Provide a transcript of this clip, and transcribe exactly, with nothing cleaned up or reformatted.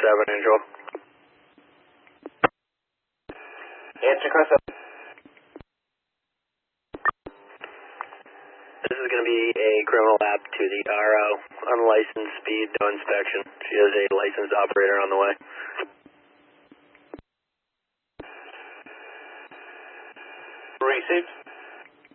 seven, Angel. Answer car seven. This is going to be a criminal lap to the R O. Unlicensed speed, no inspection. She has a licensed operator on the way. Received.